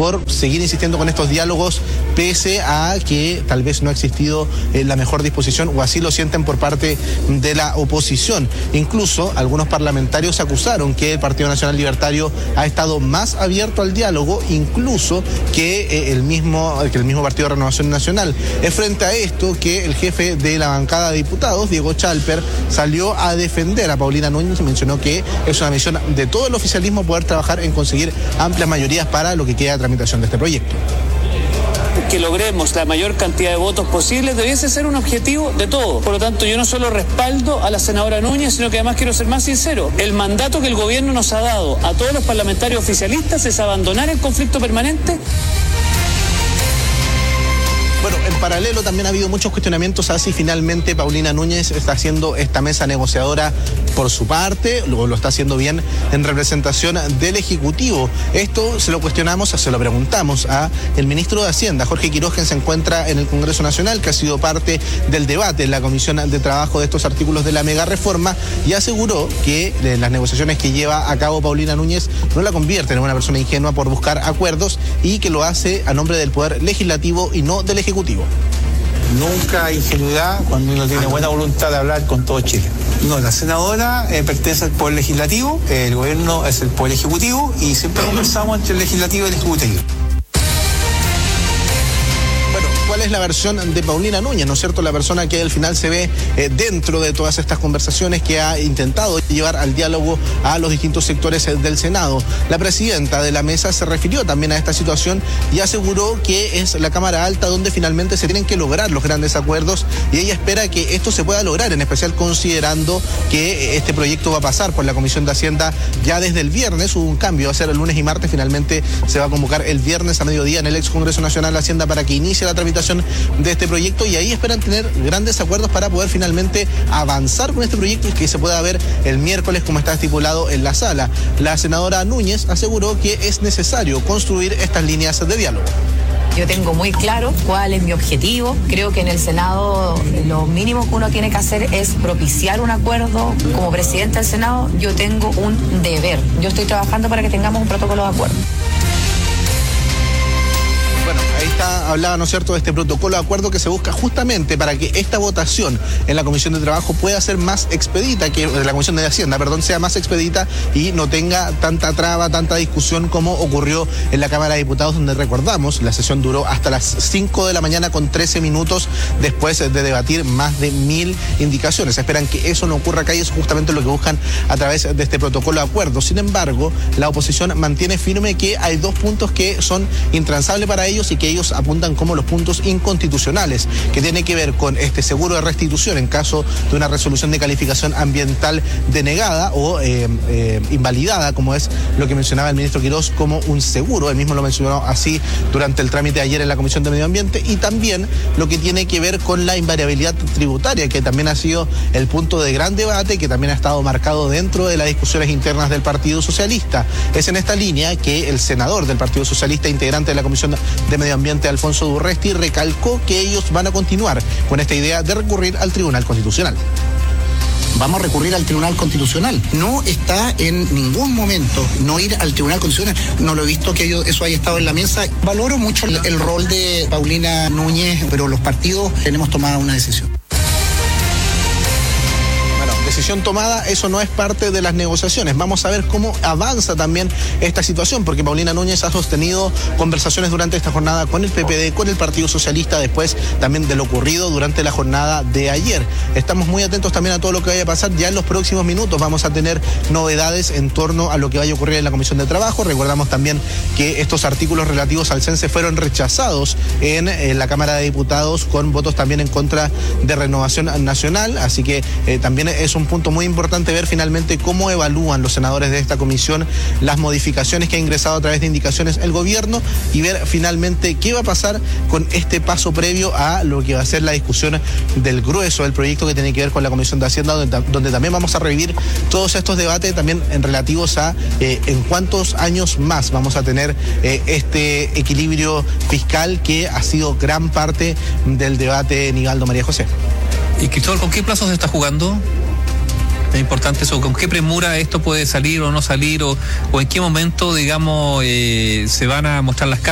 por seguir insistiendo con estos diálogos, pese a que tal vez no ha existido la mejor disposición, o así lo sienten por parte de la oposición. Incluso algunos parlamentarios acusaron que el Partido Nacional Libertario ha estado más abierto al diálogo, incluso que el mismo Partido de Renovación Nacional. Es frente a esto que el jefe de la bancada de diputados, Diego Chalper, salió a defender a Paulina Núñez y mencionó que es una misión de todo el oficialismo poder trabajar en conseguir amplias mayorías para lo que queda de tramitación de este proyecto. Que logremos la mayor cantidad de votos posibles debiese ser un objetivo de todos. Por lo tanto, yo no solo respaldo a la senadora Núñez, sino que además quiero ser más sincero. El mandato que el gobierno nos ha dado a todos los parlamentarios oficialistas es abandonar el conflicto permanente. Bueno, en paralelo también ha habido muchos cuestionamientos a si finalmente Paulina Núñez está haciendo esta mesa negociadora por su parte, luego lo está haciendo bien en representación del Ejecutivo. Esto se lo preguntamos a el ministro de Hacienda, Jorge Quiroz, quien se encuentra en el Congreso Nacional, que ha sido parte del debate en la Comisión de Trabajo de estos artículos de la mega reforma, y aseguró que las negociaciones que lleva a cabo Paulina Núñez no la convierten en una persona ingenua por buscar acuerdos, y que lo hace a nombre del Poder Legislativo y no del Ejecutivo. Nunca hay ingenuidad cuando uno tiene buena voluntad de hablar con todo Chile. No, la senadora pertenece al Poder Legislativo, el gobierno es el Poder Ejecutivo y siempre conversamos entre el Legislativo y el Ejecutivo. ¿Cuál es la versión de Paulina Núñez, no es cierto? La persona que al final se ve dentro de todas estas conversaciones, que ha intentado llevar al diálogo a los distintos sectores del Senado. La presidenta de la mesa se refirió también a esta situación y aseguró que es la Cámara Alta donde finalmente se tienen que lograr los grandes acuerdos, y ella espera que esto se pueda lograr, en especial considerando que este proyecto va a pasar por la Comisión de Hacienda ya desde el viernes. Hubo un cambio, va a ser el lunes y martes, finalmente se va a convocar el viernes a mediodía en el ex Congreso Nacional de Hacienda para que inicie la tramitación de este proyecto, y ahí esperan tener grandes acuerdos para poder finalmente avanzar con este proyecto y que se pueda ver el miércoles como está estipulado en la sala. La senadora Núñez aseguró que es necesario construir estas líneas de diálogo. Yo tengo muy claro cuál es mi objetivo. Creo que en el Senado lo mínimo que uno tiene que hacer es propiciar un acuerdo. Como presidenta del Senado, yo tengo un deber. Yo estoy trabajando para que tengamos un protocolo de acuerdo. Bueno, ahí está, hablaba, ¿no es cierto?, de este protocolo de acuerdo que se busca justamente para que esta votación en la Comisión de Trabajo pueda ser más expedita, que la Comisión de Hacienda, sea más expedita y no tenga tanta traba, tanta discusión como ocurrió en la Cámara de Diputados, donde recordamos, la sesión duró hasta las 5 de la mañana con 13 minutos después de debatir más de 1000 indicaciones. Esperan que eso no ocurra acá y eso es justamente lo que buscan a través de este protocolo de acuerdo. Sin embargo, la oposición mantiene firme que hay dos puntos que son intransables para ellos y que ellos apuntan como los puntos inconstitucionales, que tiene que ver con este seguro de restitución en caso de una resolución de calificación ambiental denegada o invalidada, como es lo que mencionaba el ministro Quiroz como un seguro. Él mismo lo mencionó así durante el trámite de ayer en la Comisión de Medio Ambiente, y también lo que tiene que ver con la invariabilidad tributaria, que también ha sido el punto de gran debate, que también ha estado marcado dentro de las discusiones internas del Partido Socialista. Es en esta línea que el senador del Partido Socialista, integrante de la Comisión de Medio Ambiente, Alfonso Durresti, recalcó que ellos van a continuar con esta idea de recurrir al Tribunal Constitucional. Vamos a recurrir al Tribunal Constitucional. No está en ningún momento no ir al Tribunal Constitucional. No lo he visto que eso haya estado en la mesa. Valoro mucho el rol de Paulina Núñez, pero los partidos tenemos tomada una decisión. Decisión tomada, eso no es parte de las negociaciones. Vamos a ver cómo avanza también esta situación, porque Paulina Núñez ha sostenido conversaciones durante esta jornada con el PPD, con el Partido Socialista, después también de lo ocurrido durante la jornada de ayer. Estamos muy atentos también a todo lo que vaya a pasar. Ya en los próximos minutos vamos a tener novedades en torno a lo que vaya a ocurrir en la Comisión de Trabajo. Recordamos también que estos artículos relativos al CENSE fueron rechazados en la Cámara de Diputados, con votos también en contra de Renovación Nacional, así que también es un punto muy importante ver finalmente cómo evalúan los senadores de esta comisión las modificaciones que ha ingresado a través de indicaciones el gobierno, y ver finalmente qué va a pasar con este paso previo a lo que va a ser la discusión del grueso del proyecto que tiene que ver con la Comisión de Hacienda, donde también vamos a revivir todos estos debates también en relativos a en cuántos años más vamos a tener este equilibrio fiscal que ha sido gran parte del debate, Nivaldo, María José. Y Cristóbal, ¿con qué plazos se está jugando? Es importante eso, ¿con qué premura esto puede salir o no salir, o en qué momento, digamos, se van a mostrar las